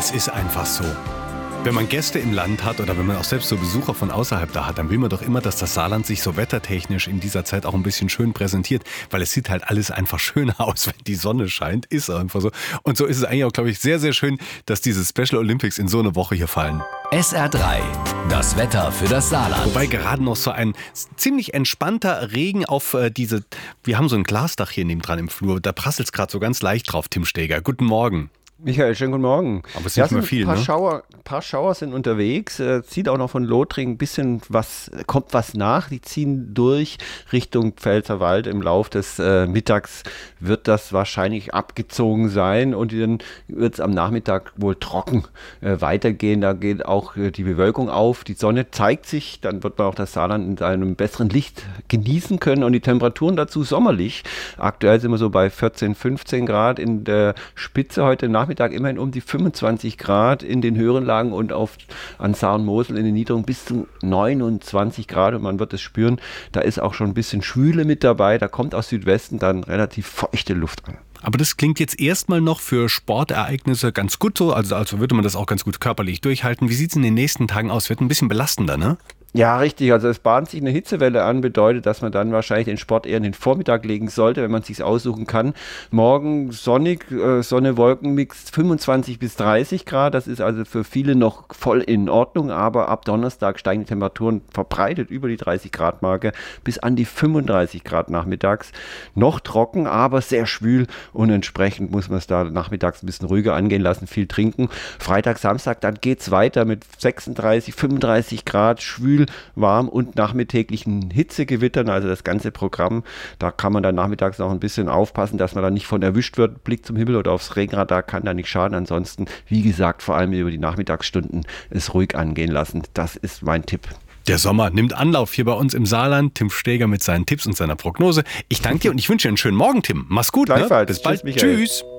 Es ist einfach so. Wenn man Gäste im Land hat oder wenn man auch selbst so Besucher von außerhalb da hat, dann will man doch immer, dass das Saarland sich so wettertechnisch in dieser Zeit auch ein bisschen schön präsentiert, weil es sieht halt alles einfach schöner aus, wenn die Sonne scheint, ist einfach so. Und so ist es eigentlich auch, glaube ich, sehr, sehr schön, dass diese Special Olympics in so eine Woche hier fallen. SR3, das Wetter für das Saarland. Wobei gerade noch so ein ziemlich entspannter Regen auf wir haben so ein Glasdach hier nebendran im Flur, da prasselt es gerade so ganz leicht drauf, Tim Steger. Guten Morgen. Michael, schönen guten Morgen. Aber es ist nicht mehr viel, ein ne? paar Schauer sind unterwegs. Zieht auch noch von Lothringen ein bisschen kommt was nach. Die ziehen durch Richtung Pfälzerwald. Im Lauf des Mittags wird das wahrscheinlich abgezogen sein und dann wird es am Nachmittag wohl trocken weitergehen. Da geht auch die Bewölkung auf. Die Sonne zeigt sich. Dann wird man auch das Saarland in einem besseren Licht genießen können und die Temperaturen dazu sommerlich. Aktuell sind wir so bei 14, 15 Grad in der Spitze heute Nachmittag. Immerhin um die 25 Grad in den höheren Lagen und an Saar und Mosel in den niedrigen bis zu 29 Grad und man wird es spüren, da ist auch schon ein bisschen Schwüle mit dabei, da kommt aus Südwesten dann relativ feuchte Luft an. Aber das klingt jetzt erstmal noch für Sportereignisse ganz gut so, also würde man das auch ganz gut körperlich durchhalten. Wie sieht es in den nächsten Tagen aus? Wird ein bisschen belastender, ne? Ja, richtig. Also es bahnt sich eine Hitzewelle an, bedeutet, dass man dann wahrscheinlich den Sport eher in den Vormittag legen sollte, wenn man es sich aussuchen kann. Morgen sonnig, Sonne-Wolken-Mix 25 bis 30 Grad. Das ist also für viele noch voll in Ordnung, aber ab Donnerstag steigen die Temperaturen verbreitet über die 30 Grad Marke bis an die 35 Grad nachmittags. Noch trocken, aber sehr schwül und entsprechend muss man es da nachmittags ein bisschen ruhiger angehen lassen, viel trinken. Freitag, Samstag, dann geht es weiter mit 36, 35 Grad, schwül, warm und nachmittäglichen Hitzegewittern, also das ganze Programm. Da kann man dann nachmittags noch ein bisschen aufpassen, dass man da nicht von erwischt wird. Blick zum Himmel oder aufs Regenradar kann da nicht schaden. Ansonsten, wie gesagt, vor allem über die Nachmittagsstunden es ruhig angehen lassen. Das ist mein Tipp. Der Sommer nimmt Anlauf hier bei uns im Saarland. Tim Steger mit seinen Tipps und seiner Prognose. Ich danke dir und ich wünsche dir einen schönen Morgen, Tim. Mach's gut, ne? Bis bald. Tschüss, Michael. Tschüss.